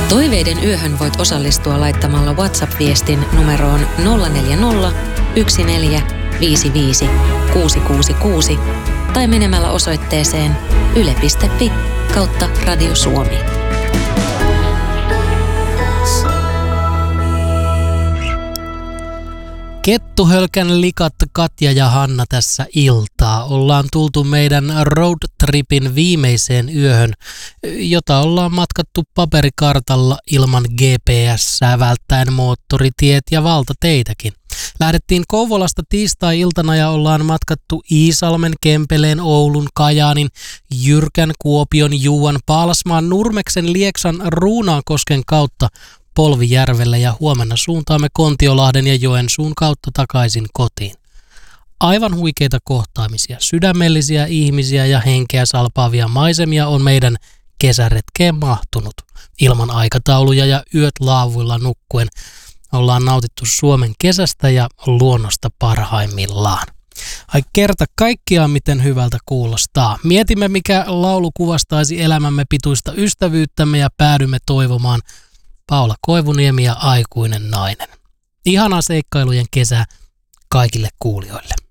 Toiveiden yöhön voit osallistua laittamalla WhatsApp-viestin numeroon 040 1455 666 tai menemällä osoitteeseen yle.fi/Radio Suomi. Kettuhölkän likat Katja ja Hanna tässä iltaa. Ollaan tultu meidän roadtripin viimeiseen yöhön, jota ollaan matkattu paperikartalla ilman GPS:ää välttäen moottoritiet ja valtateitäkin. Lähdettiin Kouvolasta tiistai-iltana ja ollaan matkattu Iisalmen, Kempeleen, Oulun, Kajaanin, Jyrkän, Kuopion, Juuan, Paalasmaan, Nurmeksen, Lieksan, Ruunaankosken kautta Polvijärvelle ja huomenna suuntaamme Kontiolahden ja Joensuun kautta takaisin kotiin. Aivan huikeita kohtaamisia, sydämellisiä ihmisiä ja henkeä salpaavia maisemia on meidän kesäretkeen mahtunut. Ilman aikatauluja ja yöt laavuilla nukkuen ollaan nautittu Suomen kesästä ja luonnosta parhaimmillaan. Ai kerta kaikkiaan miten hyvältä kuulostaa. Mietimme mikä laulu kuvastaisi elämämme pituista ystävyyttämme ja päädymme toivomaan Paula Koivuniemi ja Aikuinen nainen. Ihanaa seikkailujen kesää kaikille kuulijoille.